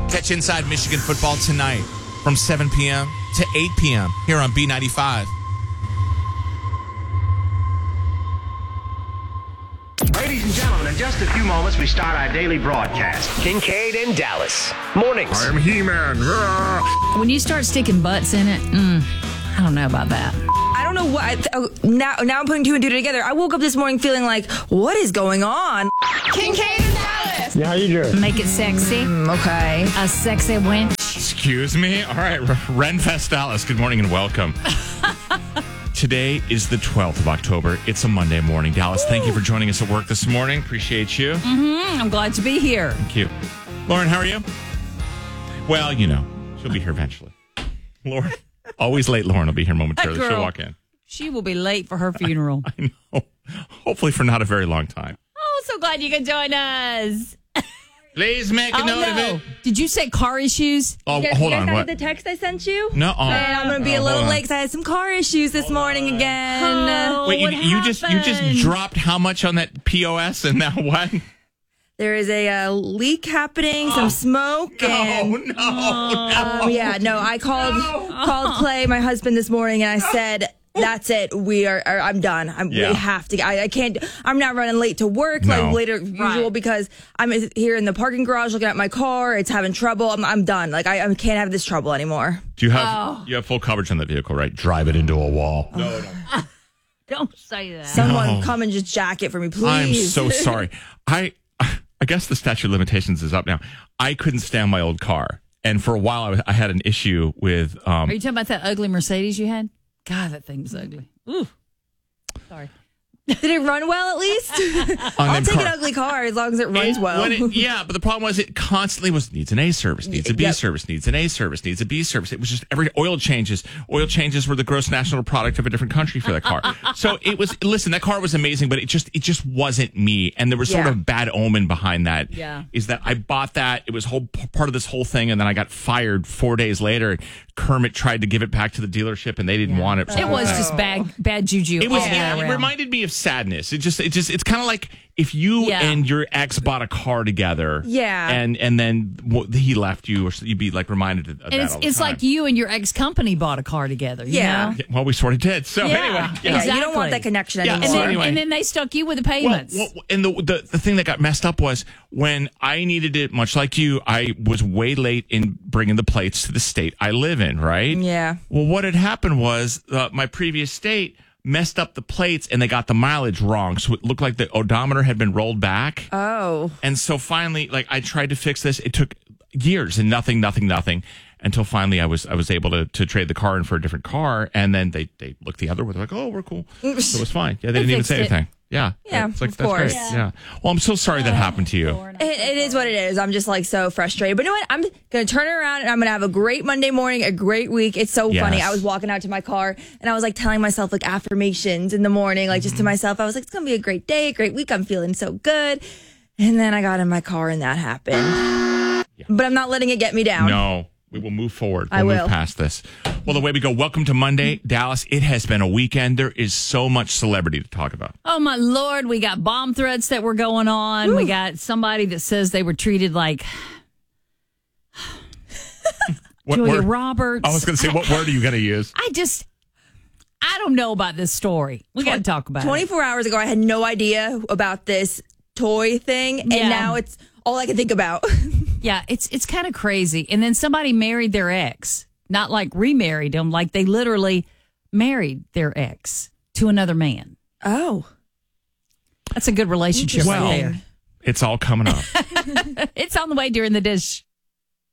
Catch Inside Michigan football tonight from 7 p.m. to 8 p.m. here on B95. Ladies and gentlemen, in just a few moments, we start our daily broadcast. Kincaid and Dallas. Mornings. I'm He-Man. When you start sticking butts in it, I don't know about that. I don't know what. Now I'm putting two and two together. I woke up this morning feeling like, what is going on? Kincaid and Dallas. Yeah, how you doing? Make it sexy. Okay. A sexy wench. Excuse me? All right, Renfest Dallas, good morning and welcome. Today is the 12th of October. It's a Monday morning. Dallas, thank you for joining us at work this morning. Appreciate you. I'm glad to be here. Thank you. Lauren, how are you? Well, you know, she'll be here eventually. Lauren, always late. Lauren will be here momentarily. That girl. She'll walk in. She will be late for her funeral. I know. Hopefully for not a very long time. Oh, so glad you can join us. Please make a note of it. Did you say car issues? Oh, You hold guys on. have What? the text I sent you? No. And I'm going to be a little hold on. late because I had some car issues this morning again. Oh, Wait, what you just happened? dropped how much on that POS and now what? There is a leak happening, some smoke, and No. I called Clay, my husband, this morning, and I said, "That's it. I'm done. We have to. I can't. I'm not running late to work like later usual because I'm here in the parking garage looking at my car. It's having trouble. I'm done. Like I can't have this trouble anymore. Do you have you have full coverage on that vehicle, right? Drive it into a wall. No. Don't say that. Someone come and just jack it for me, please. I'm so sorry. I guess the statute of limitations is up now. I couldn't stand my old car, and for a while I had an issue with. Are you talking about that ugly Mercedes you had? God, that thing was ugly. Ooh. Sorry. Did it run well at least? I'll take an ugly car as long as it runs well. But the problem was it constantly needs an A service, needs a B service, needs an A service, needs a B service. It was just every oil changes. Oil changes were the gross national product of a different country for that car. So it was. Listen, that car was amazing, but it just wasn't me. And there was sort of bad omen behind that. Yeah. Is that I bought that? It was part of this whole thing, and then I got fired 4 days later. Kermit tried to give it back to the dealership, and they didn't want it. It was just bad juju. It was. all It around. reminded me of sadness. It's kind of like if you and your ex bought a car together. Yeah. And then he left you, or you'd be like reminded of that. And all the it's time. like you and your ex company bought a car together. You know? Yeah, well, we sort of did. So anyway, exactly. You don't want that connection Yeah, anymore. so And then they stuck you with the payments. And the thing that got messed up was when I needed it, much like you, I was way late in bringing the plates to the state I live in, right? Yeah. Well, what had happened was my previous state messed up the plates and they got the mileage wrong. So it looked like the odometer had been rolled back. Oh. And so finally, like I tried to fix this. It took years and nothing until finally I was able to trade the car in for a different car. And then they looked the other way. They're like, oh, we're cool. So it was fine. Yeah, they didn't even say anything. Yeah. Yeah, It's like, of that's course. great. Yeah. Well, I'm so sorry that happened to you. It is what it is. I'm just like so frustrated. But you know what? I'm going to turn it around and I'm going to have a great Monday morning, a great week. It's so funny. Yes. I was walking out to my car and I was like telling myself like affirmations in the morning, like just to myself. I was like, it's going to be a great day, a great week. I'm feeling so good. And then I got in my car and that happened. But I'm not letting it get me down. No. We will move forward. I We'll will. move past this. Well, the way we go. Welcome to Monday, Dallas. It has been a weekend. There is so much celebrity to talk about. Oh, my Lord. We got bomb threats that were going on. Woo. We got somebody that says they were treated like What Julia word? Roberts. I was going to say, what word are you going to use? I don't know about this story. We got to talk about it. 24 hours ago, I had no idea about this toy thing. And Yeah. now it's all I can think about. Yeah, it's kind of crazy. And then somebody married their ex, not like remarried them, like they literally married their ex to another man. Oh. That's a good relationship Well, right there. it's all coming up. It's on the way during the dish.